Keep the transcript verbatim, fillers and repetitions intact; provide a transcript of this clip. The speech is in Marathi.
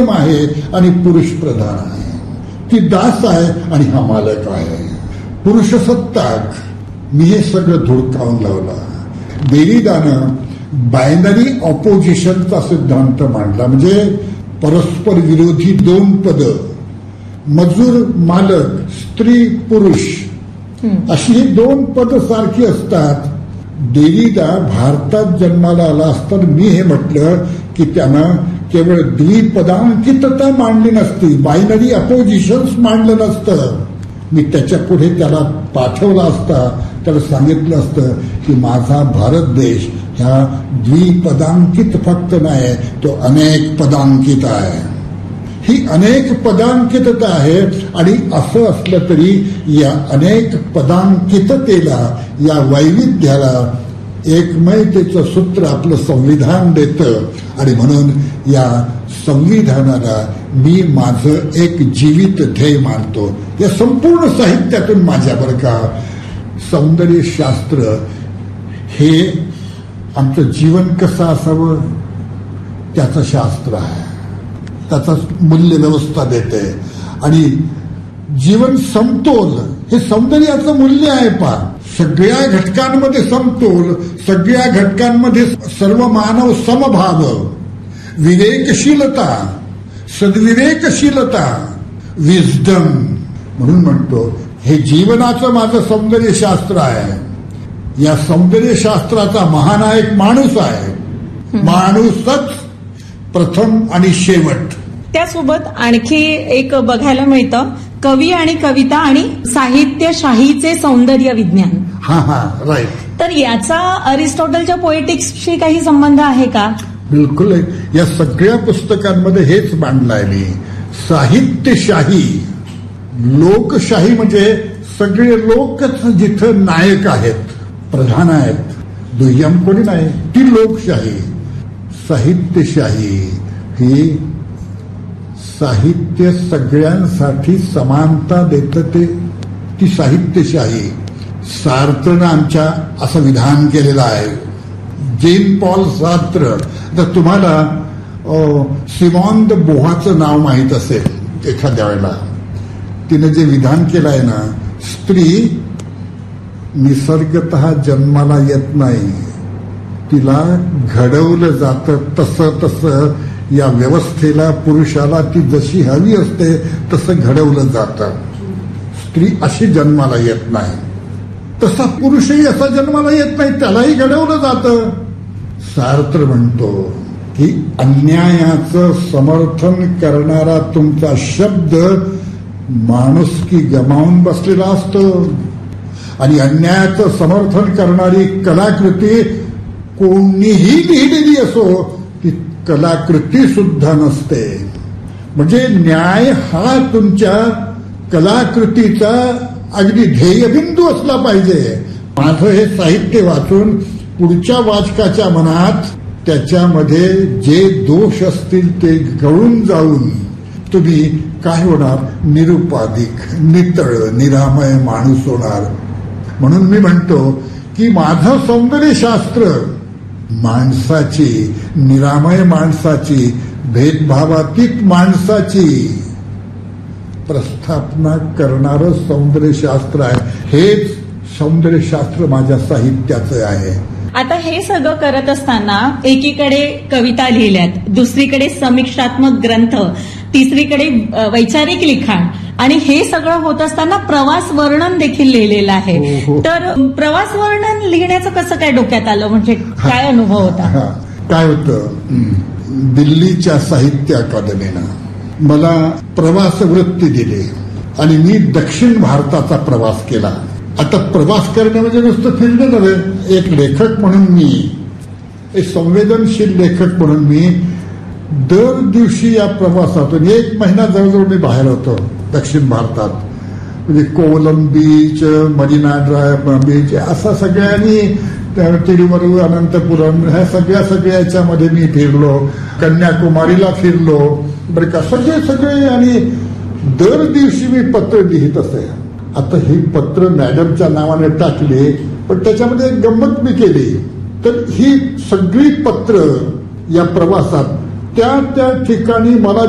मध्यम आहे आणि पुरुष प्रधान आहे. ती दास आहे आणि हा मालक आहे. पुरुष सत्ताक. मी हे सगळं धुडकावून लावलं. देरिदानं बायनरी ऑपोजिशनचा सिद्धांत मांडला. म्हणजे परस्पर विरोधी दोन पद, मजूर मालक, स्त्री पुरुष, अशी ही दोन पद सारखी असतात. देरिदा भारतात जन्माला आला असताना मी हे म्हटलं की त्यानं केवळ द्विपदांकितता मांडली नसती, बायनरी अपोजिशन्स मांडलं नसतं. मी त्याच्या पुढे त्याला पाठवला असता, त्याला सांगितलं असतं की माझा भारत देश ह्या द्विपदांकित फक्त नाही, तो अनेक पदांकित आहे. ही अनेक पदांकितता आहे. आणि असं असलं तरी या अनेक पदांकिततेला, या वैविध्याला एकमयतेचं सूत्र आपलं संविधान देतं. आणि म्हणून या संविधानाला मी माझं एक जीवित ध्येय मानतो. या संपूर्ण साहित्यातून माझ्यावर का सौंदर्यशास्त्र हे आमचं जीवन कसं असावं त्याचं शास्त्र आहे, त्याचा मूल्य व्यवस्था देते. आणि जीवन समतोल हे सौंदर्याचं मूल्य आहे. पा सगळ्या घटकांमध्ये समतोल, सगळ्या घटकांमध्ये सर्व मानव समभाव, विवेकशीलता, सद्विवेकशीलता, विजडम. म्हणून म्हणतो हे जीवनाचं माझं सौंदर्यशास्त्र आहे. या सौंदर्यशास्त्राचा महानायक माणूस आहे. माणूसच प्रथम आणि शेवट. त्यासोबत आणखी एक बघायला मिळतं, कवी आणि कविता आणि साहित्यशाहीचे सौंदर्य विज्ञान. हा हा राईट. तर याचा अरिस्टॉटलच्या पोएटिक्सशी काही संबंध आहे का? बिलकुल. या सगळ्या पुस्तकांमध्ये हेच मांडलं आहे मी. साहित्यशाही, लोकशाही म्हणजे सगळे लोकच जिथं नायक आहेत, प्रधान आहेत, दुय्यम कोणी नाही, ती लोकशाही. साहित्यशाही ही साहित्य सगळ्यांसाठी समानता देतं, ते ती साहित्यशाही. सार्त्रनं आमच्या असं विधान केलेलं आहे. जेन पॉल सार्त्र. तर तुम्हाला सिमॉन द बोहाचं नाव माहीत असेल एखाद्या वेळेला. तिने जे विधान केलं आहे ना, स्त्री निसर्गतः जन्माला येत नाही, तिला घडवलं जातं. तसं तसं या व्यवस्थेला पुरुषाला ती जशी हवी असते तसं घडवलं जातं. स्त्री अशी जन्माला येत नाही, तसा पुरुषही असा जन्माला येत नाही, त्यालाही घडवलं जातं. सार्त्र म्हणतो की अन्यायाचं समर्थन करणारा तुमचा शब्द माणुसकी गमावून बसलेला असतो. आणि अन्यायाचं समर्थन करणारी कलाकृती कोणीही लिहिलेली असो, ती कलाकृती सुद्धा नसते. म्हणजे न्याय हा तुमच्या कलाकृतीचा अगदी ध्येयबिंदू असला पाहिजे. माझं हे साहित्य वाचून पुढच्या वाचकाच्या मनात त्याच्यामध्ये जे दोष असतील ते गळून जाऊन तुम्ही काय होणार, निरुपाधिक, नितळ, निरामय माणूस होणार. म्हणून मी म्हणतो की माझं सौंदर्यशास्त्र माणसाची, निरामय माणसाची, भेदभावातीत माणसाची प्रस्थापना करणारं सौंदर्यशास्त्र आहे. हेच सौंदर्यशास्त्र माझ्या साहित्याचं आहे. आता हे सगळं करत असताना एकीकडे कविता लिहिल्यात, दुसरीकडे समीक्षात्मक ग्रंथ, तिसरीकडे वैचारिक लिखाण, आणि हे सगळं होत असताना प्रवास वर्णन देखील लिहिलेलं आहे. हो, हो. तर प्रवास वर्णन लिहिण्याचं कसं काय डोक्यात आलं, म्हणजे काय अनुभव होता? काय होतं, दिल्लीच्या साहित्य अकादमीनं मला प्रवास वृत्ती दिली आणि मी दक्षिण भारताचा प्रवास केला. आता प्रवास करणं म्हणजे नुसतं फिरणं नव्हे. एक लेखक म्हणून मी, एक संवेदनशील लेखक म्हणून मी दर दिवशी या प्रवासातून एक महिना जवळजवळ मी बाहेर होतो दक्षिण भारतात. म्हणजे Kovalam beach, marina drive beach, असा सगळ्यांनी, तिरुवरू, अनंतपुरम, ह्या सगळ्या सगळ्या याच्यामध्ये मी फिरलो. कन्याकुमारीला फिरलो बरं का, सगळे सगळे. आणि दर दिवशी मी पत्र लिहित असे. आता ही पत्र मॅडमच्या नावाने टाकली, पण त्याच्यामध्ये एक गंमत मी केली. तर ही सगळी पत्र या प्रवासात त्या त्या ठिकाणी मला